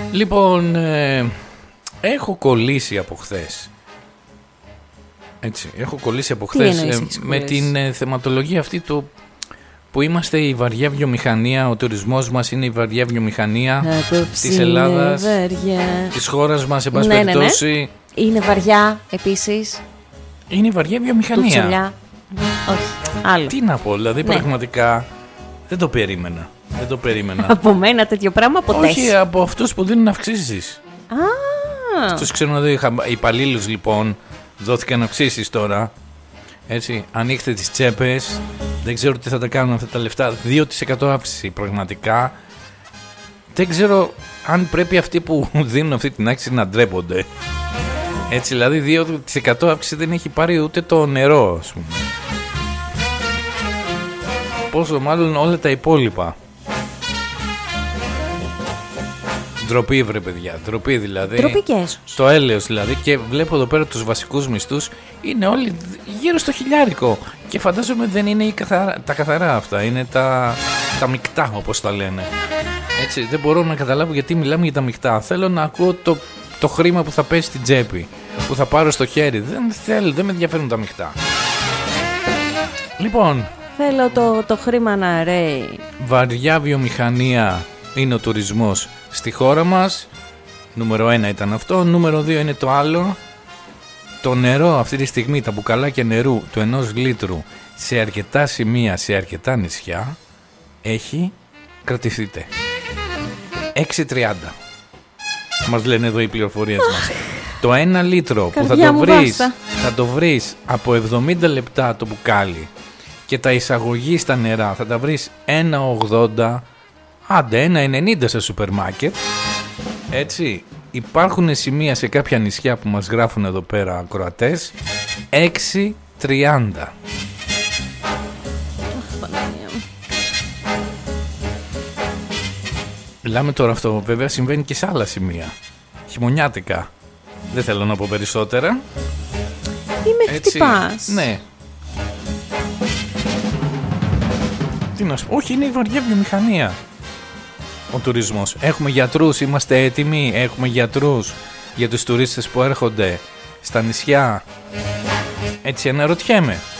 Λοιπόν, έχω κολλήσει από χθες. Έτσι, έχω κολλήσει από χθες με την θεματολογία αυτή που είμαστε η βαριά βιομηχανία, ο τουρισμός μας είναι η βαριά βιομηχανία της Ελλάδας, της χώρας μας, εν πάση περιπτώσει. Είναι βαριά επίσης. Είναι η βαριά βιομηχανία. Όχι, άλλο. Τι να πω, δηλαδή πραγματικά δεν το περίμενα. Από μένα τέτοιο πράγμα ποτέ. Όχι, από αυτούς που δίνουν αυξήσεις. Στους υπαλλήλους λοιπόν δόθηκαν αυξήσεις τώρα. Έτσι, ανοίξτε τις τσέπες. Δεν ξέρω τι θα τα κάνουν αυτά τα λεφτά. 2% αύξηση πραγματικά. Δεν ξέρω αν πρέπει αυτοί που δίνουν αυτή την αύξηση να ντρέπονται. Έτσι, δηλαδή 2% αύξηση δεν έχει πάρει ούτε το νερό, ας πούμε. Πόσο μάλλον όλα τα υπόλοιπα. Ντροπή, βρε παιδιά, ντροπή δηλαδή. Ντροπή και έσως. Το έλεος δηλαδή. Και βλέπω εδώ πέρα τους βασικούς μισθούς είναι όλοι γύρω στο 1.000. Και φαντάζομαι δεν είναι τα καθαρά αυτά. Είναι τα μεικτά, όπως τα λένε. Έτσι, δεν μπορώ να καταλάβω γιατί μιλάμε για τα μεικτά. Θέλω να ακούω το χρήμα που θα πέσει στην τσέπη, που θα πάρω στο χέρι. Δεν με ενδιαφέρουν τα μεικτά. Λοιπόν, θέλω το χρήμα να ρέει. Βαριά βιομηχανία είναι ο τουρισμός στη χώρα μας. Νούμερο 1 ήταν αυτό. Νούμερο 2 είναι το άλλο. Το νερό αυτή τη στιγμή, τα μπουκαλάκια νερού του 1 λίτρου σε αρκετά σημεία, σε αρκετά νησιά έχει, κρατηθείτε, 6,30 μας λένε εδώ οι πληροφορίες μας. Το 1 λίτρο που θα το βρεις από 70 λεπτά το μπουκάλι και τα εισαγωγή στα νερά θα τα βρεις 1,80, άντε 1,90 σε σούπερ μάρκετ. Έτσι, υπάρχουν σημεία σε κάποια νησιά που μας γράφουν εδώ πέρα ακροατές 6,30. Μιλάμε τώρα, αυτό βέβαια συμβαίνει και σε άλλα σημεία χειμωνιάτικα. Δεν θέλω να πω περισσότερα. Τι με χτυπάς? Ναι. Τι να σου πω, όχι, είναι η βαριά βιομηχανία ο τουρισμός. Έχουμε γιατρούς, είμαστε έτοιμοι. Έχουμε γιατρούς για τους τουρίστες που έρχονται στα νησιά. Έτσι αναρωτιέμαι.